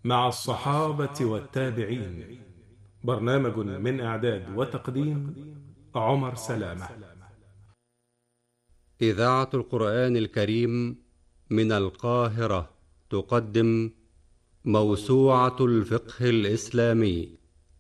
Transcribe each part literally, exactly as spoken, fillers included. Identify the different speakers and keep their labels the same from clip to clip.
Speaker 1: مع الصحابة والتابعين. برنامج من إعداد وتقديم عمر سلامة.
Speaker 2: إذاعة القرآن الكريم من القاهرة تقدم موسوعة الفقه الإسلامي.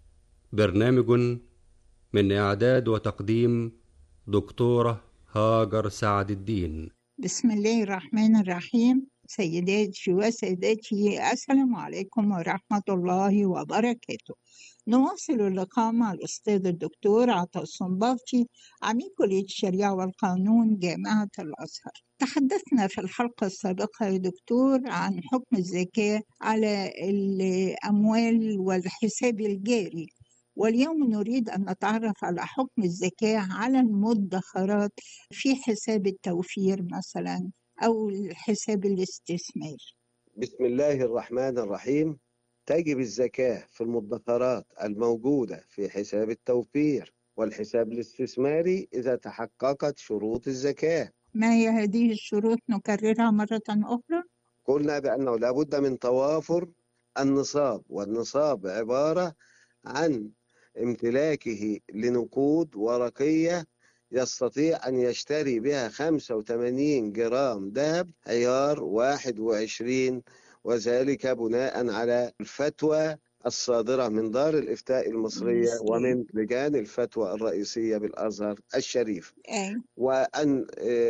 Speaker 2: برنامج من إعداد وتقديم دكتورة هاجر سعد الدين.
Speaker 3: بسم الله الرحمن الرحيم. سيداتي وسادتي، السلام عليكم ورحمة الله وبركاته. نواصل اللقاء مع الأستاذ الدكتور عطا الصنباطي، عميد كلية الشريعة والقانون جامعة الأزهر. تحدثنا في الحلقة السابقة يا دكتور عن حكم الزكاة على الأموال والحساب الجاري، واليوم نريد أن نتعرف على حكم الزكاة على المدخرات في حساب التوفير مثلا أو الحساب الاستثمار.
Speaker 4: بسم الله الرحمن الرحيم. تجب الزكاة في المدخرات الموجودة في حساب التوفير والحساب الاستثماري إذا تحققت شروط الزكاة.
Speaker 3: ما هي هذه الشروط؟ نكررها مرة أخرى.
Speaker 4: قلنا بأنه لابد من توافر النصاب، والنصاب عبارة عن امتلاكه لنقود ورقية يستطيع أن يشتري بها خمسة وثمانين جرام ذهب عيار واحد وعشرين، وذلك بناء على الفتوى الصادرة من دار الإفتاء المصرية ومن لجان الفتوى الرئيسية بالأزهر الشريف.
Speaker 3: أي.
Speaker 4: وأن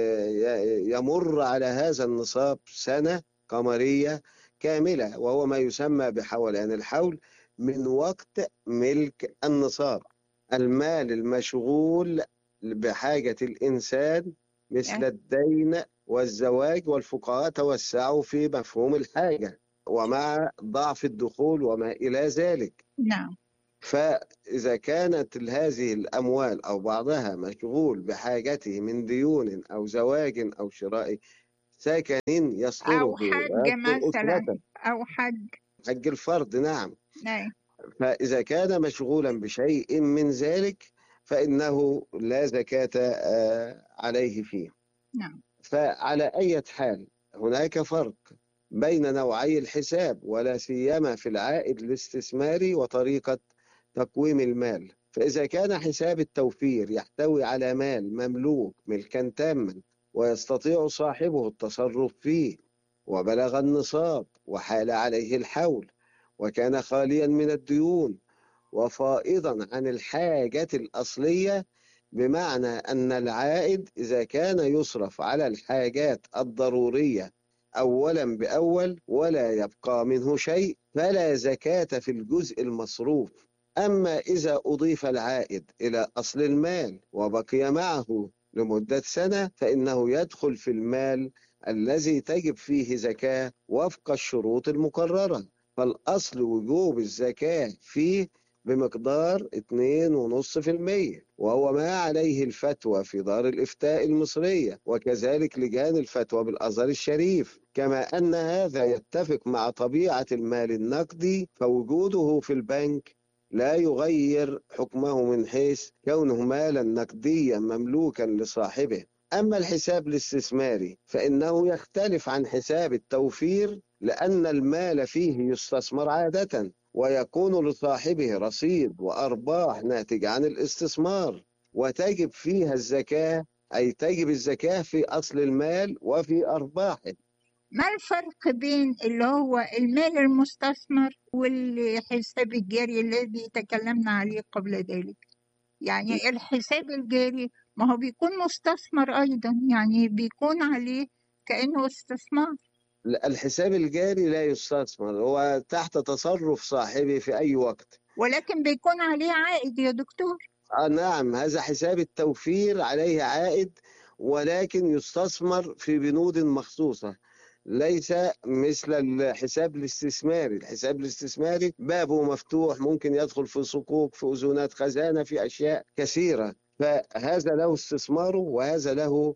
Speaker 4: يمر على هذا النصاب سنة قمرية كاملة، وهو ما يسمى بحولان الحول من وقت ملك النصاب. المال المشغول بحاجة الإنسان مثل الدين والزواج، والفقهاء توسعوا في مفهوم الحاجة ومع ضعف الدخول وما إلى ذلك.
Speaker 3: نعم.
Speaker 4: فإذا كانت هذه الأموال أو بعضها مشغول بحاجته من ديون أو زواج أو شراء سكن يستره
Speaker 3: أو حج مثلا
Speaker 4: أسرته،
Speaker 3: أو حج
Speaker 4: حج الفرد. نعم.
Speaker 3: نعم.
Speaker 4: فإذا كان مشغولا بشيء من ذلك فإنه لا زكاة عليه فيه.
Speaker 3: نعم.
Speaker 4: فعلى أي حال هناك فرق بين نوعي الحساب، ولا سيما في العائد الاستثماري وطريقة تقويم المال. فإذا كان حساب التوفير يحتوي على مال مملوك ملكا تاما ويستطيع صاحبه التصرف فيه وبلغ النصاب وحال عليه الحول وكان خاليا من الديون وفائضا عن الحاجة الأصلية، بمعنى أن العائد إذا كان يصرف على الحاجات الضرورية أولا بأول ولا يبقى منه شيء فلا زكاة في الجزء المصروف. أما إذا أضيف العائد إلى أصل المال وبقي معه لمدة سنة فإنه يدخل في المال الذي تجب فيه زكاة وفق الشروط المقررة. فالأصل وجوب الزكاة فيه بمقدار اثنين فاصلة خمسة بالمئة، وهو ما عليه الفتوى في دار الإفتاء المصرية وكذلك لجان الفتوى بالأزهر الشريف. كما أن هذا يتفق مع طبيعة المال النقدي، فوجوده في البنك لا يغير حكمه من حيث كونه مالا نقديا مملوكا لصاحبه. أما الحساب الاستثماري فإنه يختلف عن حساب التوفير، لأن المال فيه يستثمر عادة ويكون لصاحبه رصيد وأرباح ناتجة عن الاستثمار، وتجب فيها الزكاة، أي تجب الزكاة في أصل المال وفي أرباحه.
Speaker 3: ما الفرق بين اللي هو المال المستثمر والحساب الجاري الذي تكلمنا عليه قبل ذلك؟ يعني الحساب الجاري ما هو بيكون مستثمر أيضا، يعني بيكون عليه كأنه استثمار.
Speaker 4: الحساب الجاري لا يستثمر، هو تحت تصرف صاحبه في أي وقت،
Speaker 3: ولكن بيكون عليه عائد يا دكتور.
Speaker 4: آه نعم، هذا حساب التوفير عليه عائد ولكن يستثمر في بنود مخصوصة، ليس مثل الحساب الاستثماري. الحساب الاستثماري بابه مفتوح، ممكن يدخل في صكوك، في أذونات خزانة، في أشياء كثيرة. فهذا له استثماره وهذا له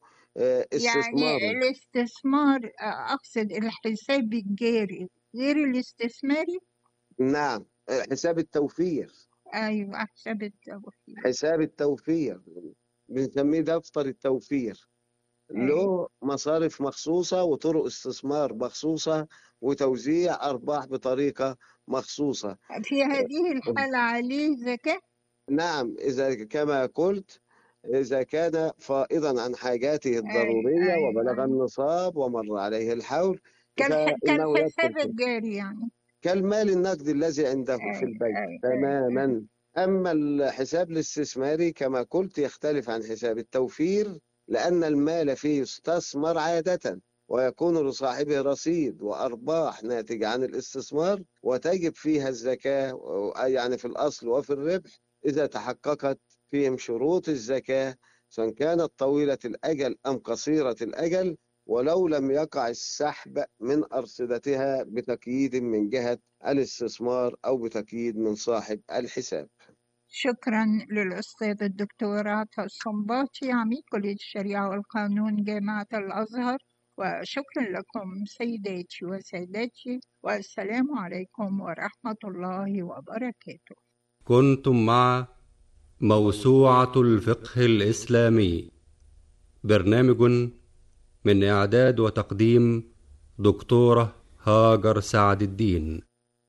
Speaker 3: يعني
Speaker 4: استثماره.
Speaker 3: الاستثمار، أقصد الحساب الجاري غير الاستثماري.
Speaker 4: نعم، حساب التوفير.
Speaker 3: أيوة، حساب التوفير.
Speaker 4: حساب التوفير بنسميه دفتر التوفير. له مصارف مخصوصة وطرق استثمار مخصوصة وتوزيع أرباح بطريقة مخصوصة.
Speaker 3: في هذه الحالة عليه زكاة؟
Speaker 4: نعم، إذا كما قلت إذا كان فائضا عن حاجاته
Speaker 3: أي
Speaker 4: الضرورية
Speaker 3: أي
Speaker 4: وبلغ
Speaker 3: أي.
Speaker 4: النصاب ومر عليه الحول
Speaker 3: كالح...
Speaker 4: فإنه
Speaker 3: كالحساب
Speaker 4: يدخل
Speaker 3: الجاري يعني.
Speaker 4: كالمال النقدي الذي عنده في
Speaker 3: أي
Speaker 4: البيت
Speaker 3: أي أي.
Speaker 4: تماما. أما الحساب الاستثماري كما قلت يختلف عن حساب التوفير، لأن المال فيه يستثمر عادة ويكون لصاحبه رصيد وأرباح ناتجة عن الاستثمار، وتجب فيها الزكاة يعني في الأصل وفي الربح إذا تحققت فيهم شروط الزكاة، سواء كانت طويلة الأجل أم قصيرة الأجل، ولو لم يقع السحب من أرصدتها بتقييد من جهة الاستثمار أو بتقييد من صاحب الحساب.
Speaker 3: شكرا للأستاذ الدكتور عطا الصنباطي عميد كلية الشريعة والقانون جامعة الأزهر، وشكرا لكم سيداتي وسادتي، والسلام عليكم ورحمة الله وبركاته.
Speaker 2: كنتم مع موسوعة الفقه الإسلامي، برنامج من إعداد وتقديم دكتورة هاجر سعد الدين.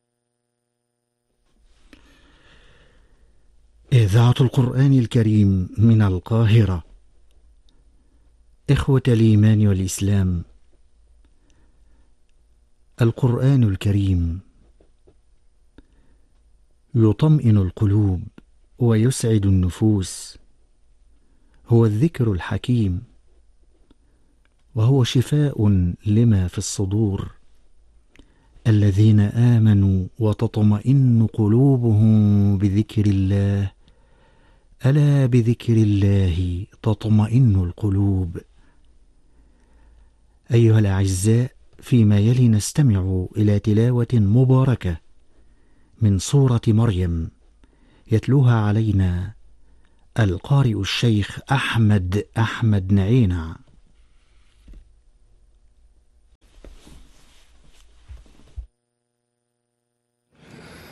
Speaker 5: إذاعة القرآن الكريم من القاهرة. إخوة الإيمان والإسلام، القرآن الكريم يطمئن القلوب ويسعد النفوس، هو الذكر الحكيم، وهو شفاء لما في الصدور. الذين آمنوا وتطمئن قلوبهم بذكر الله، ألا بذكر الله تطمئن القلوب. أيها الأعزاء، فيما يلي نستمع إلى تلاوة مباركة من سورة مريم، يتلوها علينا القارئ الشيخ أحمد أحمد نعينع.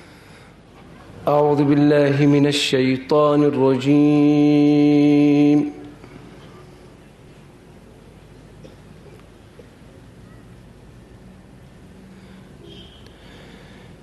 Speaker 6: أعوذ بالله من الشيطان الرجيم.